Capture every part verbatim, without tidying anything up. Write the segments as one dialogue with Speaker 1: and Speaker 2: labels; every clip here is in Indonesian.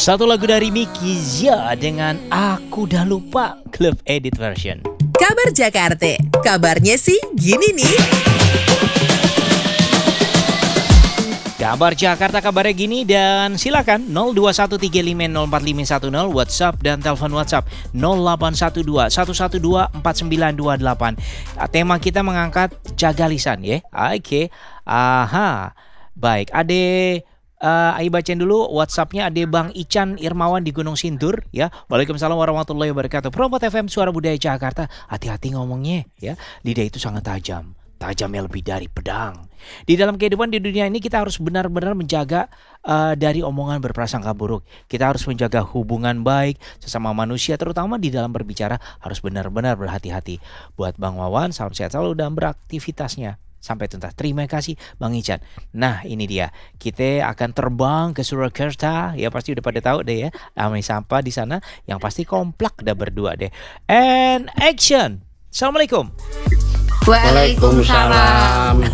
Speaker 1: Satu lagu dari Miki Zia dengan Aku Dah Lupa, Club Edit version.
Speaker 2: Kabar Jakarta, kabarnya sih gini nih.
Speaker 1: Kabar Jakarta kabarnya gini dan silakan nol dua satu tiga lima nol empat lima satu nol WhatsApp dan telepon WhatsApp nol delapan satu dua satu satu dua empat sembilan dua delapan. Tema kita mengangkat jaga lisan ya. Oke. Aha. Baik, Ade Uh, Ayo bacain dulu WhatsAppnya. Ada Bang Ican Irmawan di Gunung Sindur ya. Waalaikumsalam warahmatullahi wabarakatuh. Promot F M Suara Budaya Jakarta. Hati-hati ngomongnya ya. Lidah itu sangat tajam. Tajamnya lebih dari pedang. Di dalam kehidupan di dunia ini kita harus benar-benar menjaga uh, dari omongan berprasangka buruk. Kita harus menjaga hubungan baik sesama manusia, terutama di dalam berbicara harus benar-benar berhati-hati. Buat Bang Wawan, salam sehat selalu dalam beraktivitasnya. Sampai tuntas. Terima kasih Bang Ican. Nah ini dia. Kita akan terbang ke Surakarta. Ya pasti udah pada tahu deh ya. Amai sampah di sana. Yang pasti komplak dah berdua deh. And action. Assalamualaikum.
Speaker 3: Waalaikumsalam.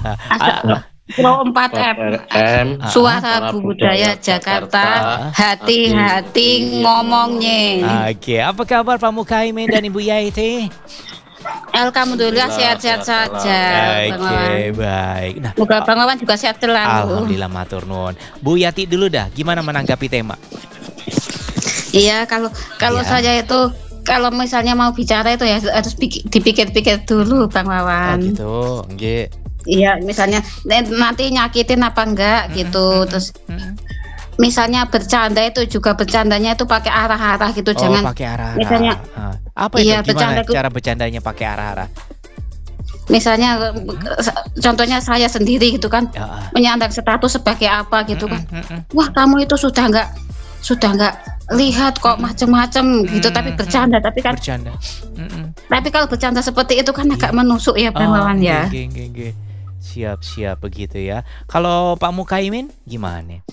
Speaker 3: Pro empat M Suara Budaya Jakarta. Hati-hati ngomongnya.
Speaker 1: Oke, apa kabar Pak Mukaimin dan Ibu Yaiti?
Speaker 3: Alhamdulillah sehat-sehat saja.
Speaker 1: Oke, baik.
Speaker 3: Nah, moga Bang Wawan juga sehat selalu.
Speaker 1: Alhamdulillah matur nuwun. Bu Yati dulu dah, gimana menanggapi tema?
Speaker 3: Iya, kalau kalau
Speaker 1: ya.
Speaker 3: saya itu kalau misalnya mau bicara itu ya harus dipikir-pikir dulu Bang Wawan.
Speaker 1: Oh gitu, nggih.
Speaker 3: Iya, misalnya nanti nyakitin apa enggak gitu. Terus misalnya bercanda itu juga bercandanya itu pakai arah-arah gitu,
Speaker 1: oh,
Speaker 3: jangan
Speaker 1: pakai arah-arah.
Speaker 3: Misalnya
Speaker 1: uh, apa itu
Speaker 3: iya,
Speaker 1: gimana
Speaker 3: bercanda,
Speaker 1: cara bercandanya pakai arah-arah?
Speaker 3: Misalnya hmm. contohnya saya sendiri gitu kan,
Speaker 1: ya, uh.
Speaker 3: menyandang status sebagai apa gitu
Speaker 1: mm-mm,
Speaker 3: kan.
Speaker 1: mm-mm.
Speaker 3: Wah, kamu itu sudah enggak sudah enggak lihat kok macam-macam gitu,
Speaker 1: mm-mm,
Speaker 3: tapi bercanda tapi kan
Speaker 1: bercanda. Mm-mm.
Speaker 3: Tapi kalau bercanda seperti itu kan agak
Speaker 1: yeah.
Speaker 3: menusuk ya Bang
Speaker 1: oh,
Speaker 3: Wawan ya.
Speaker 1: Geng, geng, geng. Siap-siap begitu ya. Kalau Pak Mukaimin gimana?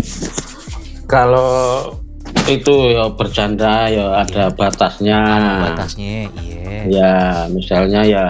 Speaker 4: Kalau itu ya bercanda ya ada batasnya.
Speaker 1: Ada batasnya, iya.
Speaker 4: Ya misalnya ya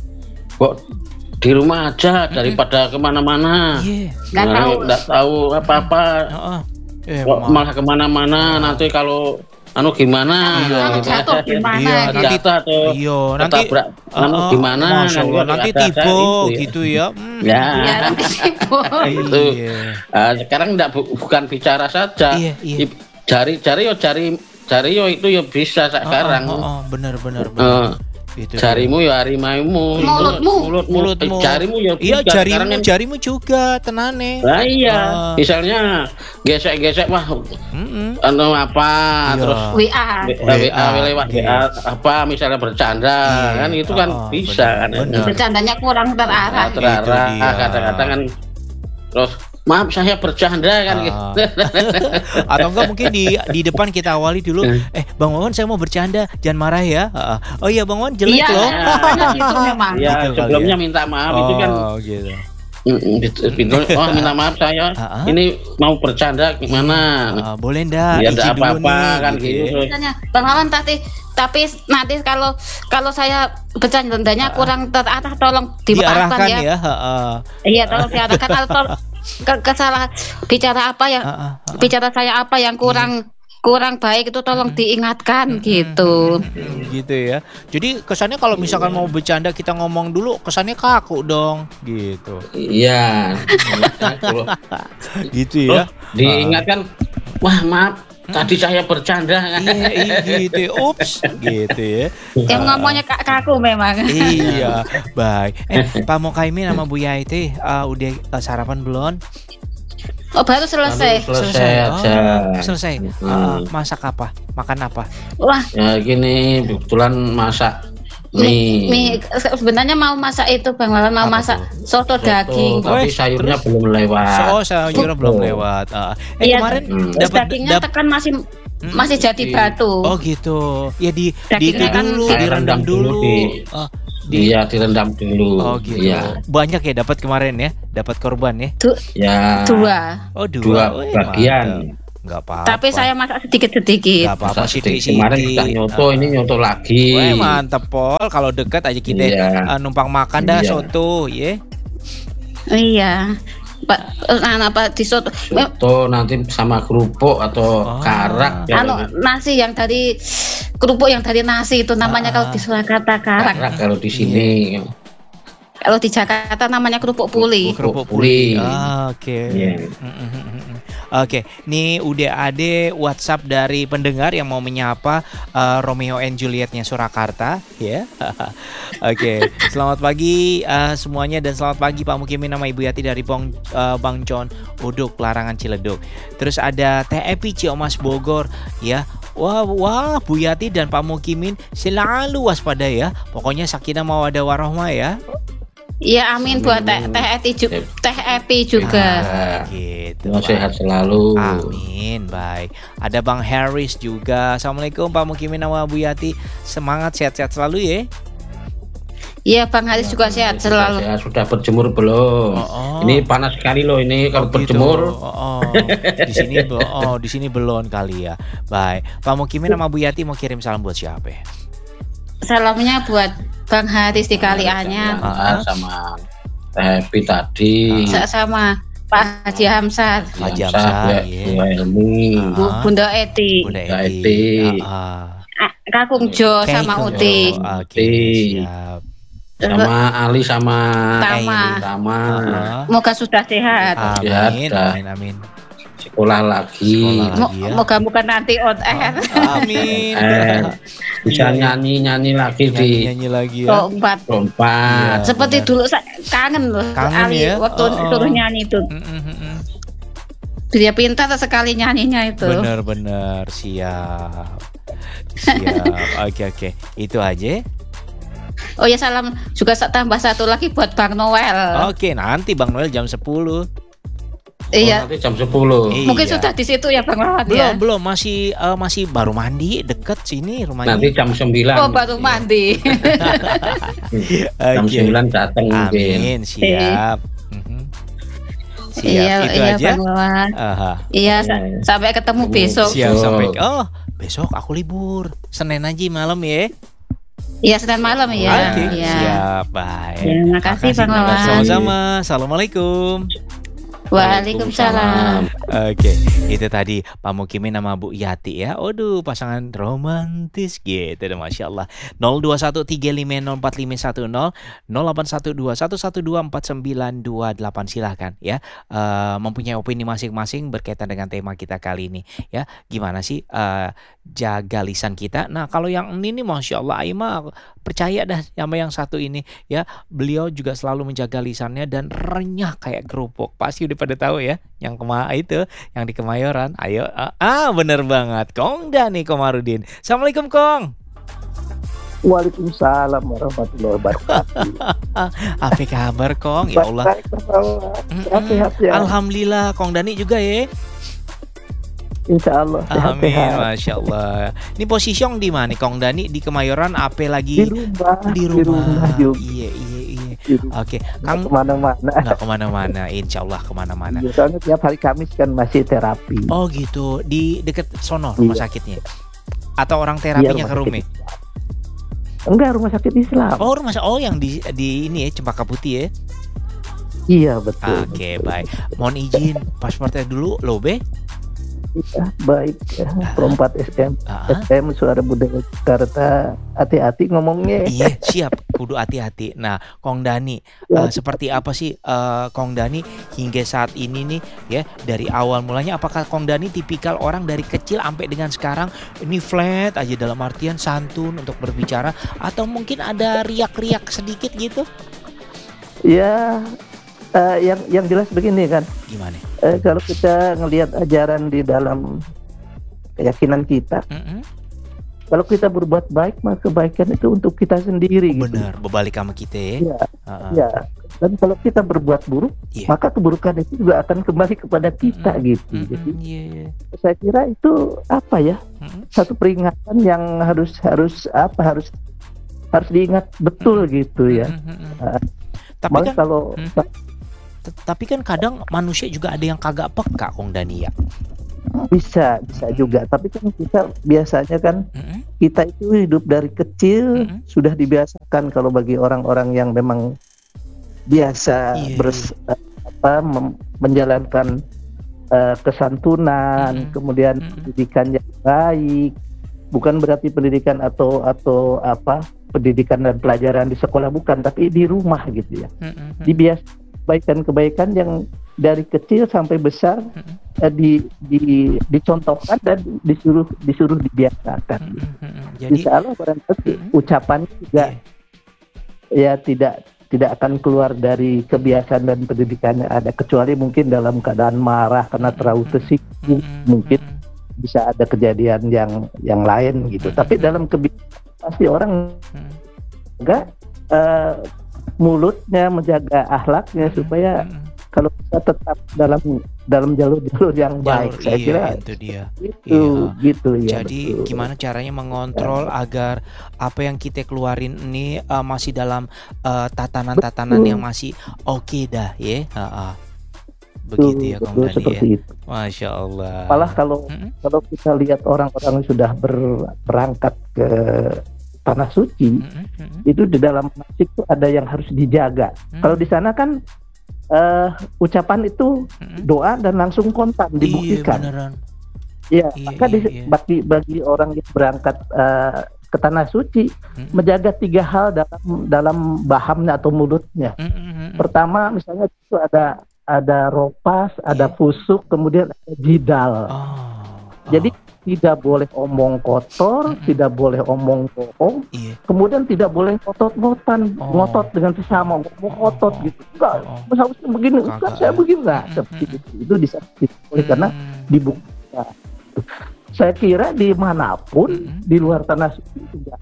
Speaker 4: kok di rumah aja daripada kemana-mana.
Speaker 1: Iya.
Speaker 3: Nggak
Speaker 4: Nah,
Speaker 3: tahu.
Speaker 4: nggak tahu apa-apa.
Speaker 1: Uh-uh. Eh,
Speaker 4: Kok
Speaker 1: ma-
Speaker 4: malah kemana-mana nanti kalau anu gimana?
Speaker 1: Iya.
Speaker 4: gitu.
Speaker 3: Jatuh gimana
Speaker 1: Iya,
Speaker 3: gitu.
Speaker 1: nanti
Speaker 4: Jatuh atau
Speaker 1: iya, nanti
Speaker 4: ketabrak, anu
Speaker 1: uh-uh,
Speaker 4: gimana?
Speaker 1: Masya Allah,
Speaker 4: Kan
Speaker 1: nanti
Speaker 4: ada- ada
Speaker 1: tiba
Speaker 4: itu ya.
Speaker 1: gitu ya. Hmm.
Speaker 4: Ya.
Speaker 3: Ya nanti sibuk.
Speaker 4: Itu.
Speaker 1: Iya.
Speaker 4: Ah, sekarang enggak bu- bukan bicara saja.
Speaker 1: Iya, iya.
Speaker 4: I- Jari-jari yo jari jari yo itu yo bisa sekarang.
Speaker 1: Oh, oh, oh, benar benar
Speaker 4: Eh,
Speaker 1: benar. Itu dia.
Speaker 4: jarimu ya harimaumu,
Speaker 3: Mulutmu.
Speaker 4: mulutmu,
Speaker 1: mulutmu.
Speaker 4: Eh, jarimu ya
Speaker 1: Iya,
Speaker 4: juga. Sekarang
Speaker 1: jarimu
Speaker 4: kan-
Speaker 1: jarimu juga tenane.
Speaker 4: Lah iya,
Speaker 1: Ah.
Speaker 4: misalnya gesek-gesek wah
Speaker 1: Mm-mm.
Speaker 4: anu apa
Speaker 1: Iya.
Speaker 4: terus
Speaker 3: W A.
Speaker 4: W A
Speaker 1: W A,
Speaker 4: lewat W A apa misalnya bercanda
Speaker 1: Iya.
Speaker 4: kan itu kan
Speaker 1: Oh,
Speaker 4: bisa
Speaker 1: benar,
Speaker 4: kan.
Speaker 1: benar.
Speaker 3: Bercandanya kurang terarah.
Speaker 4: Nah, terarah
Speaker 1: Itu dia.
Speaker 4: kadang-kadang kan terus maaf saya bercanda kan
Speaker 1: Ah.
Speaker 4: gitu.
Speaker 1: Atau enggak mungkin di di depan kita awali dulu. Eh, Bang Wawan saya mau bercanda, jangan marah ya. Ah, ah. Oh iya Bang Wawan jelek
Speaker 3: Iya,
Speaker 1: loh.
Speaker 3: karena gitu memang.
Speaker 4: Ya
Speaker 1: Gitu kali
Speaker 4: sebelumnya
Speaker 1: ya.
Speaker 4: minta maaf itu kan
Speaker 1: Oh, gitu.
Speaker 4: mm, mm, gitu, gitu. Oh minta maaf saya
Speaker 1: Ah, ah.
Speaker 4: ini mau bercanda gimana.
Speaker 1: Ah, boleh ndak
Speaker 4: Ya
Speaker 1: izin
Speaker 4: enggak
Speaker 1: dulu
Speaker 4: apa-apa
Speaker 1: nih
Speaker 4: kan
Speaker 1: gitu
Speaker 4: gitu.
Speaker 1: ya.
Speaker 3: Misalnya Bang Wawan tadi tapi nanti kalau kalau saya bercandanya kurang terarah tolong dimaafkan
Speaker 1: Diarahkan
Speaker 3: ya.
Speaker 1: ya. ah, ah.
Speaker 3: Iya, tolong diarahkan atau ke, kesalah bicara apa ya?
Speaker 1: Ah, ah, ah.
Speaker 3: Bicara saya apa yang kurang kurang baik itu tolong diingatkan gitu.
Speaker 1: Gitu ya. Jadi kesannya kalau misalkan mau bercanda kita ngomong dulu, kesannya kaku dong gitu.
Speaker 4: Iya. Kalau
Speaker 1: Gitu
Speaker 4: oh,
Speaker 1: ya.
Speaker 4: diingatkan wah maaf tadi saya bercanda.
Speaker 1: Iya, iya gitu. Ups, gitu ya.
Speaker 3: Yang ngomongnya kak kaku memang.
Speaker 1: Iya, baik. Eh, Pak Mukaimin sama Bu Yaiti uh, udah uh, sarapan belum?
Speaker 3: Oh, baru selesai.
Speaker 4: Selesai aja.
Speaker 1: Oh, selesai. Uh, masak apa? Makan apa?
Speaker 3: Wah,
Speaker 4: Ya gini kebetulan masak
Speaker 3: mie,
Speaker 4: mie.
Speaker 3: mie sebenarnya mau masak itu Bang Wawan mau
Speaker 1: Apa
Speaker 3: masak
Speaker 1: tuh?
Speaker 3: soto daging.
Speaker 4: Tapi
Speaker 1: Wes,
Speaker 4: sayurnya
Speaker 1: terus?
Speaker 4: belum lewat.
Speaker 1: Oh, sayurnya belum lewat. Uh, eh
Speaker 3: Iya,
Speaker 1: kemarin
Speaker 4: hmm.
Speaker 3: Terus
Speaker 1: dapat
Speaker 3: dagingnya
Speaker 1: dap-
Speaker 3: tekan masih
Speaker 1: Hmm.
Speaker 3: masih jadi
Speaker 4: Di-
Speaker 3: batu.
Speaker 1: Oh gitu. Ya di di
Speaker 3: Dagingnya
Speaker 1: itu
Speaker 3: kan
Speaker 1: dulu,
Speaker 4: saya
Speaker 1: direndam
Speaker 4: rendam dulu
Speaker 1: dulu.
Speaker 4: di-
Speaker 1: Oh, di-
Speaker 4: Iya direndam dulu.
Speaker 1: Oh gitu.
Speaker 4: Iya.
Speaker 1: Banyak ya dapat kemarin ya, dapat korban ya.
Speaker 3: Du-
Speaker 4: Ya.
Speaker 3: dua.
Speaker 1: Oh dua,
Speaker 4: Dua
Speaker 1: Wih,
Speaker 4: bagian.
Speaker 1: mantap. Nggak apa-apa.
Speaker 3: Tapi saya masak sedikit-sedikit.
Speaker 1: nggak apa-apa
Speaker 4: Masak
Speaker 1: sih
Speaker 4: sedikit. Kemarin kita nyoto, ini nyoto lagi.
Speaker 1: Wah mantep Pol, kalau dekat aja kita
Speaker 4: Iya.
Speaker 1: uh, numpang makan dah
Speaker 4: Iya.
Speaker 1: soto, ya.
Speaker 3: Iya. Pak anu apa di soto.
Speaker 4: Soto nanti sama kerupuk atau
Speaker 1: Oh.
Speaker 4: karak ya.
Speaker 3: Anu nasi yang dari kerupuk yang dari nasi itu namanya
Speaker 1: Ah.
Speaker 3: kalau di Surakarta karak.
Speaker 4: Karak kalau di sini.
Speaker 3: Kalau di Jakarta namanya kerupuk puli.
Speaker 1: Kerupuk
Speaker 4: puli.
Speaker 1: puli. Ah, oke.
Speaker 4: Iya.
Speaker 1: Mm, mm, mm, mm. Oke, nih udah ada WhatsApp dari pendengar yang mau menyapa uh, Romeo and Julietnya Surakarta, ya. Oke, selamat pagi uh, semuanya dan selamat pagi Pak Mukimin, nama Ibu Yati dari Bang uh, Bang John Uduk Larangan Ciledug. Terus ada Teh Epi Ciomas Bogor, ya. Wah, wah, Bu Yati dan Pak Mukimin selalu waspada ya. Pokoknya sakinah mawaddah warahmah ya.
Speaker 3: Iya, amin buat Teh Teh Epi juga. Teh Epi juga.
Speaker 1: Ah, gitu.
Speaker 4: Semoga sehat selalu.
Speaker 1: Amin, baik. Ada Bang Harris juga. Assalamualaikum Pak Mukimin sama Bu Yati. Semangat sehat-sehat selalu ya.
Speaker 3: Iya, Bang Haris juga sehat
Speaker 4: Sudah
Speaker 3: selalu.
Speaker 4: sehat, sudah berjemur belum?
Speaker 1: Oh, oh.
Speaker 4: Ini panas sekali loh ini kalau
Speaker 1: Oh, gitu.
Speaker 4: berjemur.
Speaker 1: Oh, oh. Di sini be- oh, di sini belum kali ya. Baik. Pak Mukimin sama Bu Yati mau kirim salam buat siapa ya?
Speaker 3: Salamnya buat Bang Haris di Kalianyar.
Speaker 1: Ah.
Speaker 4: Sama Happy tadi.
Speaker 3: Sa- sama Pak Haji Hamzat,
Speaker 1: Haji
Speaker 4: Hamzah,
Speaker 1: Hamzah,
Speaker 4: Bu-
Speaker 1: iya.
Speaker 4: Bu Helmi.
Speaker 3: Bu
Speaker 1: Ah.
Speaker 3: Bunda Eti,
Speaker 1: Bunda
Speaker 4: Bunda
Speaker 1: Eti.
Speaker 4: Eti.
Speaker 1: Ah,
Speaker 3: Ah, Kakung Jo sama
Speaker 1: Keko.
Speaker 3: Uti.
Speaker 1: Oke, siap.
Speaker 4: Sama Ali sama
Speaker 3: Tama.
Speaker 4: Tama.
Speaker 1: Ah.
Speaker 3: Moga sudah sehat.
Speaker 1: Amin,
Speaker 4: Sehat, dah.
Speaker 1: amin, amin.
Speaker 4: Sekolah lagi.
Speaker 1: Sekolah.
Speaker 3: Mo-
Speaker 1: lagi ya.
Speaker 3: Moga-moga nanti on air.
Speaker 1: Amin.
Speaker 4: Eh, bisa
Speaker 1: Iya.
Speaker 4: nyanyi-nyanyi lagi di
Speaker 1: Nyanyi-nyanyi lagi ya.
Speaker 3: Oh, empat.
Speaker 4: lompat.
Speaker 1: Iya.
Speaker 3: Seperti
Speaker 1: benar.
Speaker 3: dulu saya kangen loh.
Speaker 1: Kangen
Speaker 3: Ali
Speaker 1: ya?
Speaker 3: waktu
Speaker 1: Oh, oh.
Speaker 3: suruh nyanyi itu.
Speaker 1: Mm, mm, mm, mm.
Speaker 3: Dia pintar sekali nyanyinya itu.
Speaker 1: Bener-bener siap. Siap. Oke oke. Itu aja.
Speaker 3: Oh ya, salam juga sa- tambah satu lagi buat Bang Noel.
Speaker 1: Oke, nanti Bang Noel jam sepuluh.
Speaker 3: Iya.
Speaker 4: Oh, nanti jam sepuluh.
Speaker 1: Iya.
Speaker 3: Mungkin sudah di situ ya Bang Noel
Speaker 1: Belum,
Speaker 3: ya.
Speaker 1: belum masih eh, masih baru mandi deket sini rumahnya.
Speaker 4: Nanti jam sembilan.
Speaker 3: Oh, baru mandi.
Speaker 4: Jam
Speaker 1: Oke.
Speaker 4: sembilan datang mungkin.
Speaker 1: Amin, siap. Mhm. Siap,
Speaker 3: Iya,
Speaker 1: itu
Speaker 3: iya
Speaker 1: aja.
Speaker 3: Bang Noel.
Speaker 1: Aha.
Speaker 3: Iya, sa-
Speaker 4: Iya.
Speaker 3: sampai ketemu
Speaker 4: Ketemu.
Speaker 3: besok.
Speaker 1: Siap
Speaker 4: Besok.
Speaker 1: sampai. Oh, besok aku libur. Senin aja malam ya.
Speaker 3: Iya, Senin malam ya.
Speaker 1: Oke,
Speaker 3: Iya.
Speaker 1: siap. Baik.
Speaker 3: Terima kasih, Bang
Speaker 1: Bang.
Speaker 3: Noel.
Speaker 1: Sama-sama. Assalamualaikum.
Speaker 3: Waalaikumsalam.
Speaker 1: Oke, itu tadi Pak Mukimin sama Bu Yati ya. Aduh, pasangan romantis gitu deh, Masya Allah. nol dua satu tiga lima nol empat lima satu nol, nol delapan satu dua satu satu dua empat sembilan dua delapan, silahkan ya. Eh, mempunyai opini masing-masing berkaitan dengan tema kita kali ini ya. Gimana sih eh, jaga lisan kita? Nah, kalau yang ini nih Masya Allah, Aima percaya dah sama yang satu ini ya. Beliau juga selalu menjaga lisannya dan renyah kayak kerupuk. Pasti udah pada tahu ya, yang kema itu, yang di Kemayoran. Ayo, ah, ah bener banget, Kong Dani Komarudin. Assalamualaikum Kong.
Speaker 5: Waalaikumsalam warahmatullahi wabarakatuh.
Speaker 1: Apa kabar Kong? Ya Allah.
Speaker 5: Baik, Bapak.
Speaker 1: Mm-mm.
Speaker 5: Sehat-sehat ya.
Speaker 1: Alhamdulillah, Kong Dani juga ya.
Speaker 5: Insya Allah
Speaker 1: Amin,
Speaker 5: sehat-sehat.
Speaker 1: Masya Allah. Ini posisi di mana Kong Dani di Kemayoran? Apa lagi
Speaker 5: Di rumah.
Speaker 1: di rumah?
Speaker 5: juga.
Speaker 1: Iya, iya, iya.
Speaker 5: Di rumah.
Speaker 1: Oke,
Speaker 5: Nggak
Speaker 1: Kang
Speaker 5: kemana-mana.
Speaker 1: nggak kemana-mana, Insya Allah kemana-mana.
Speaker 5: Iya, soalnya tiap hari Kamis kan masih terapi.
Speaker 1: Oh gitu, di deket sono rumah
Speaker 5: Iya.
Speaker 1: sakitnya? Atau orang
Speaker 5: Iya,
Speaker 1: terapinya
Speaker 5: rumah
Speaker 1: ke
Speaker 5: sakit
Speaker 1: rumah?
Speaker 5: Islam. Enggak, rumah sakit Islam.
Speaker 1: Oh rumah sa- oh yang di di ini ya, Cempaka Putih ya.
Speaker 5: Iya betul.
Speaker 1: Oke,
Speaker 5: betul.
Speaker 1: baik. Mohon izin pasportnya dulu lo be.
Speaker 5: Iya, baik. Ya. Perempat S M.
Speaker 1: Ah,
Speaker 5: S M Suara Budaya Jakarta. Hati-hati ngomongnya.
Speaker 1: iya, siap. Kudu hati-hati. Nah, Kong Dani,
Speaker 5: Ya.
Speaker 1: eh, seperti apa sih eh, Kong Dani hingga saat ini nih ya, dari awal mulanya apakah Kong Dani tipikal orang dari kecil sampai dengan sekarang ini flat aja dalam artian santun untuk berbicara, atau mungkin ada riak-riak sedikit gitu?
Speaker 5: Ya, eh, yang yang jelas begini kan.
Speaker 1: Gimana?
Speaker 5: Eh, kalau kita ngelihat ajaran di dalam keyakinan kita,
Speaker 1: Mm-mm.
Speaker 5: kalau kita berbuat baik, maka kebaikan itu untuk kita sendiri. gitu.
Speaker 1: Benar, berbalik sama kita ya.
Speaker 5: Iya,
Speaker 1: Heeh.
Speaker 5: Ya. Dan kalau kita berbuat buruk,
Speaker 1: Iya.
Speaker 5: maka keburukan itu juga akan kembali kepada kita
Speaker 1: Mm-mm.
Speaker 5: gitu.
Speaker 1: Mm-mm,
Speaker 5: Jadi
Speaker 1: iya, iya.
Speaker 5: saya kira itu apa ya?
Speaker 1: Mm-mm.
Speaker 5: Satu peringatan yang harus harus apa harus harus diingat betul gitu ya.
Speaker 1: Mm-mm.
Speaker 5: Uh,
Speaker 1: Tapi
Speaker 5: Malah
Speaker 1: kan
Speaker 5: kalau
Speaker 1: Mm. T- tapi kan kadang manusia juga ada yang kagak peka, Kong Dani ya.
Speaker 5: bisa bisa juga, tapi kan kita biasanya kan
Speaker 1: Mm-mm.
Speaker 5: kita itu hidup dari kecil
Speaker 1: Mm-mm.
Speaker 5: sudah dibiasakan kalau bagi orang-orang yang memang biasa
Speaker 1: Iya,
Speaker 5: bers apa mem- menjalankan eh, kesantunan,
Speaker 1: Mm-mm.
Speaker 5: kemudian
Speaker 1: Mm-mm.
Speaker 5: pendidikan yang baik. Bukan berarti pendidikan atau atau apa pendidikan dan pelajaran di sekolah, bukan, tapi di rumah gitu ya.
Speaker 1: Mm-mm.
Speaker 5: Dibias kebaikan-kebaikan yang dari kecil sampai besar
Speaker 1: Mm-mm.
Speaker 5: eh, di, di dicontohkan dan disuruh disuruh dibiasakan.
Speaker 1: Mm-mm. Jadi
Speaker 5: Insya Allah barangkali
Speaker 1: Mm-mm.
Speaker 5: ucapannya juga
Speaker 1: iya.
Speaker 5: ya tidak tidak akan keluar dari kebiasaan dan pendidikan yang ada, kecuali mungkin dalam keadaan marah karena terlalu tersinggung,
Speaker 1: Mm-mm.
Speaker 5: mungkin
Speaker 1: Mm-mm.
Speaker 5: bisa ada kejadian yang yang lain gitu.
Speaker 1: Mm-mm.
Speaker 5: Tapi dalam kebiasaan pasti orang
Speaker 1: Mm-mm.
Speaker 5: menjaga eh, mulutnya, menjaga akhlaknya supaya
Speaker 1: Mm-mm.
Speaker 5: kalau bisa tetap dalam dalam jalur-jalur yang baik.
Speaker 1: Jalur,
Speaker 5: Saya
Speaker 1: iya,
Speaker 5: kira
Speaker 1: itu dia.
Speaker 5: itu gitu ya.
Speaker 1: Jadi
Speaker 5: betul.
Speaker 1: gimana caranya mengontrol agar apa yang kita keluarin ini uh, masih dalam uh, tatanan-tatanan
Speaker 5: Betul.
Speaker 1: yang masih oke dah ya. Ha-ha.
Speaker 5: Betul,
Speaker 1: Begitu ya Kang
Speaker 5: betul,
Speaker 1: Dani
Speaker 5: seperti
Speaker 1: ya.
Speaker 5: itu.
Speaker 1: Masya Allah.
Speaker 5: Malah kalau
Speaker 1: Mm-mm.
Speaker 5: kalau kita lihat orang-orang yang sudah ber- berangkat ke tanah suci,
Speaker 1: Mm-mm. Mm-mm.
Speaker 5: itu di dalam manasik itu ada yang harus dijaga.
Speaker 1: Mm.
Speaker 5: Kalau di sana kan eh, ucapan itu
Speaker 1: Mm-mm.
Speaker 5: doa dan langsung kontan
Speaker 1: Iya
Speaker 5: dibuktikan.
Speaker 1: beneran.
Speaker 5: Iya,
Speaker 1: Iya,
Speaker 5: maka di-
Speaker 1: iya, iya.
Speaker 5: bagi bagi orang yang berangkat eh, ke tanah suci
Speaker 1: Mm-mm.
Speaker 5: menjaga tiga hal dalam dalam bahamnya atau mulutnya.
Speaker 1: Mm-mm.
Speaker 5: Pertama, misalnya itu ada ada ropas, ada
Speaker 1: Iya.
Speaker 5: fusuk, kemudian ada jidal.
Speaker 1: Oh.
Speaker 5: Jadi
Speaker 1: oh.
Speaker 5: tidak boleh omong kotor,
Speaker 1: Mm-mm.
Speaker 5: tidak boleh omong bohong,
Speaker 1: Iya.
Speaker 5: kemudian tidak boleh ngotot-ngotan,
Speaker 1: Oh.
Speaker 5: ngotot dengan sesama, ngomong otot
Speaker 1: Oh.
Speaker 5: gitu. Enggak,
Speaker 1: Oh.
Speaker 5: seharusnya begini,
Speaker 1: Kagak
Speaker 5: enggak, saya
Speaker 1: ya.
Speaker 5: begini enggak.
Speaker 1: Mm-mm.
Speaker 5: Seperti itu. Itu disakiti oleh karena
Speaker 1: Mm.
Speaker 5: dibuktikan. Saya kira dimanapun
Speaker 1: Mm-mm.
Speaker 5: di luar tanah suci juga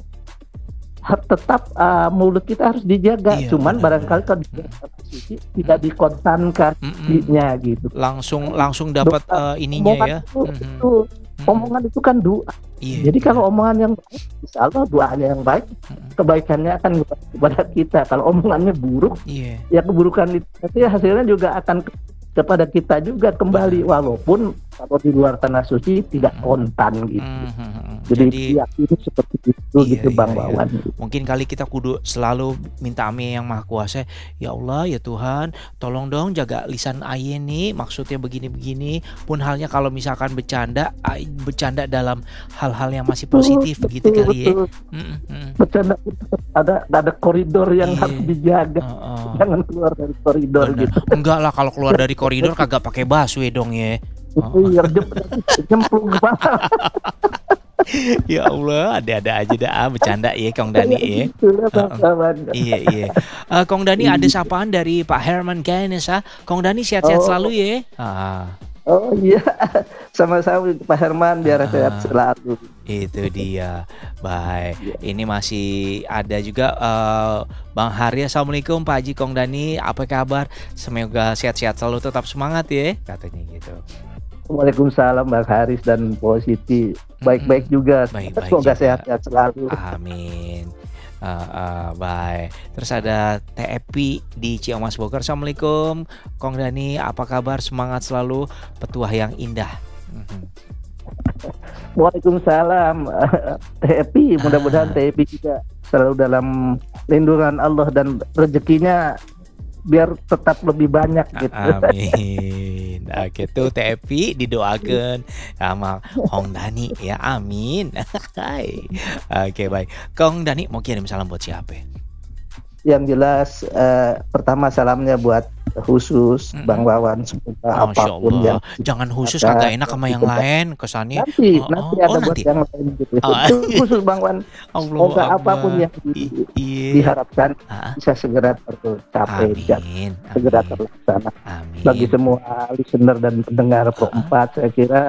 Speaker 5: har- tetap uh, mulut kita harus dijaga.
Speaker 1: Iya,
Speaker 5: Cuman
Speaker 1: benar,
Speaker 5: barangkali
Speaker 1: benar.
Speaker 5: kalau di luar tanah suci tidak dikontankan
Speaker 1: Mm-mm.
Speaker 5: dirinya gitu.
Speaker 1: langsung langsung dapat
Speaker 5: Doa,
Speaker 1: uh, ininya
Speaker 5: omongan
Speaker 1: ya.
Speaker 5: itu,
Speaker 1: Mhm.
Speaker 5: itu
Speaker 1: Mhm.
Speaker 5: omongan itu kan doa.
Speaker 1: Iya,
Speaker 5: Jadi
Speaker 1: benar.
Speaker 5: kalau omongan yang baik, insya Allah doanya yang baik,
Speaker 1: Mhm.
Speaker 5: kebaikannya akan kepada kita. Kalau omongannya buruk,
Speaker 1: Iya.
Speaker 5: ya keburukan itu nanti hasilnya juga akan ke- kepada kita juga kembali. Walaupun kalau di luar tanah suci tidak kontan gitu.
Speaker 1: Mhm.
Speaker 5: Jadi,
Speaker 1: Jadi
Speaker 5: yakini seperti itu
Speaker 1: Iya,
Speaker 5: gitu Bang
Speaker 1: iya, iya.
Speaker 5: Wawan.
Speaker 1: mungkin kali kita kudu selalu minta Ame yang Maha Kuasa, ya Allah ya Tuhan, tolong dong jaga lisan Aye nih, maksudnya begini-begini. Pun halnya kalau misalkan bercanda, Aye bercanda dalam hal-hal yang masih positif
Speaker 5: Betul,
Speaker 1: begitu
Speaker 5: betul,
Speaker 1: kali ya.
Speaker 5: betul.
Speaker 1: Mm, mm.
Speaker 5: Bercanda itu ada ada koridor yang
Speaker 1: Iya.
Speaker 5: harus dijaga.
Speaker 1: Heeh.
Speaker 5: Jangan keluar dari koridor
Speaker 1: Benar.
Speaker 5: gitu.
Speaker 1: Enggak lah, kalau keluar dari koridor kagak pakai busway dong ya.
Speaker 5: Itu yang jem- jemplung kepala.
Speaker 1: Ya Allah, ada-ada aja dah ah, bercanda ya Kang Dani ya.
Speaker 5: Itulah Bang
Speaker 1: Heeh.
Speaker 5: Wawan.
Speaker 1: Iya iya. Eh, Kong Dani ada sapaan dari Pak Herman Gaines ah. Kong Dani sehat-sehat
Speaker 5: Oh.
Speaker 1: selalu ya. Ah,
Speaker 5: Oh iya, sama-sama Pak Herman, biar
Speaker 1: Ah.
Speaker 5: sehat selalu.
Speaker 1: itu dia. Baik. Ini masih ada juga eh, Bang Hari. Assalamualaikum Pak Haji Kong Dani. Apa kabar? Semoga sehat-sehat selalu, tetap semangat ya katanya gitu.
Speaker 5: Waalaikumsalam Bang Haris dan Positi. Baik-baik juga.
Speaker 1: Baik-baik
Speaker 5: Semoga
Speaker 1: juga.
Speaker 5: sehat-sehat selalu.
Speaker 1: Amin. Uh, uh, baik. Terus ada T E P I di Ciamas Bogor. Assalamualaikum Kong Dani, apa kabar? Semangat selalu, petuah yang indah. Mhm.
Speaker 5: Waalaikumsalam. T E P I, mudah-mudahan
Speaker 1: Ah.
Speaker 5: T E P I juga selalu dalam lindungan Allah dan rezekinya biar tetap lebih banyak gitu.
Speaker 1: Amin. Oke tuh T E P I didoakan sama Kong Dani ya. Amin. Hai. Oke baik. Kong Dani mau kirim salam buat siapa?
Speaker 5: Yang jelas eh, pertama salamnya buat khusus
Speaker 1: Mm-mm.
Speaker 5: Bang Wawan, semoga
Speaker 1: Masya
Speaker 5: apapun
Speaker 1: Allah.
Speaker 5: yang
Speaker 1: Jangan khusus,
Speaker 5: ada,
Speaker 1: kagak enak sama yang
Speaker 5: kita-
Speaker 1: lain kesannya.
Speaker 5: nanti
Speaker 1: Oh,
Speaker 5: nanti
Speaker 1: oh,
Speaker 5: ada
Speaker 1: oh,
Speaker 5: buat
Speaker 1: nanti.
Speaker 5: yang lain gitu.
Speaker 1: Oh.
Speaker 5: Itu khusus Bang Wan.
Speaker 1: Allah
Speaker 5: Semoga
Speaker 1: Akbar.
Speaker 5: apapun yang di-
Speaker 1: I- iya.
Speaker 5: diharapkan
Speaker 1: Ah,
Speaker 5: bisa segera tercapai dan
Speaker 1: Amin.
Speaker 5: segera
Speaker 1: Amin.
Speaker 5: terlaksana.
Speaker 1: Amin.
Speaker 5: Bagi semua listener dan pendengar Pro
Speaker 1: Ah.
Speaker 5: empat, saya kira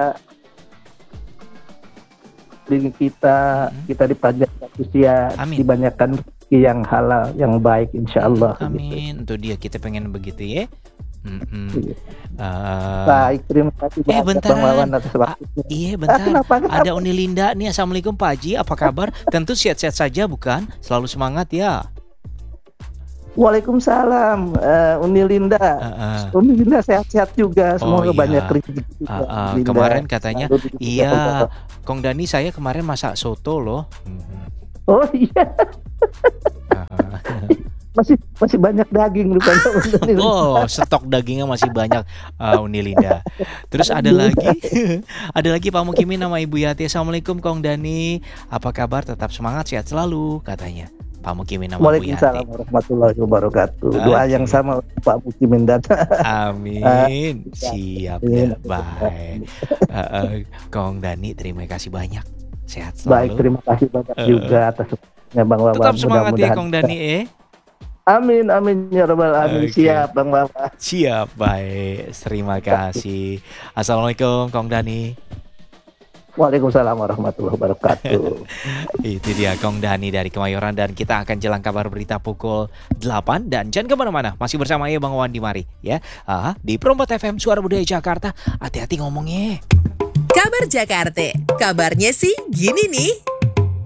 Speaker 5: di kita
Speaker 1: Mm.
Speaker 5: kita dipanjangkan usia,
Speaker 1: Amin.
Speaker 5: dibanyakan rezeki yang halal, yang baik, insya Allah. gitu.
Speaker 1: Amin. Itu dia, kita pengen begitu ya. Mm-mm.
Speaker 5: Iya.
Speaker 1: Eh,
Speaker 5: Baik, terima kasih
Speaker 1: Eh,
Speaker 5: banyak
Speaker 1: bentar.
Speaker 5: Bang Wawan atas waktunya.
Speaker 1: Iya
Speaker 5: Ah,
Speaker 1: bentar.
Speaker 5: kenapa?
Speaker 1: Ada Uni Linda nih. Assalamualaikum Pak Haji, apa kabar? Tentu sehat-sehat saja bukan? Selalu semangat ya.
Speaker 5: Waalaikumsalam, eh, Uni Linda.
Speaker 1: Uh-uh.
Speaker 5: Uni Linda sehat-sehat juga,
Speaker 1: Oh,
Speaker 5: semoga
Speaker 1: iya.
Speaker 5: banyak rezeki juga.
Speaker 1: Uh, uh,
Speaker 5: Linda.
Speaker 1: kemarin katanya,
Speaker 5: Selalu diberi
Speaker 1: iya,
Speaker 5: kesehatan.
Speaker 1: Kong Dani saya kemarin masak soto loh. Mhm.
Speaker 5: Oh iya,
Speaker 1: Uh,
Speaker 5: masih masih banyak daging rupanya.
Speaker 1: Oh, stok dagingnya masih banyak, uh, Uni Linda. Terus ada lagi, ada lagi Pak Mukimin nama Ibu Yati. Assalamualaikum Kong Dani, apa kabar? Tetap semangat, sehat selalu katanya. Pak Mukimin nama Bu Yati.
Speaker 5: Waalaikumsalam warahmatullahi wabarakatuh. Doa
Speaker 1: Oke.
Speaker 5: yang sama untuk Pak Mukimin dan
Speaker 1: Amin. Siap ya, baik. Uh, uh, Kong Dani, terima kasih banyak. Sehat
Speaker 5: baik,
Speaker 1: selalu.
Speaker 5: terima kasih banyak
Speaker 1: Eh,
Speaker 5: juga atas semuanya Bang Wawan.
Speaker 1: Tetap semangat ya
Speaker 5: Mudah-mudahan
Speaker 1: Kong Dani eh.
Speaker 5: Amin amin ya rabbal alamin.
Speaker 1: Oke.
Speaker 5: Siap Bang Wawan.
Speaker 1: Siap, baik. Terima kasih. Assalamualaikum Kong Dani.
Speaker 5: Waalaikumsalam warahmatullahi wabarakatuh.
Speaker 1: Itu dia Kong Dani dari Kemayoran, dan kita akan jelang kabar berita pukul delapan. Dan jangan kemana-mana, masih bersama ya Bang Wawan di mari ya. Ah, di Prompat F M Suara Budaya Jakarta. Hati-hati ngomongnya.
Speaker 2: Kabar Jakarta, kabarnya sih gini nih.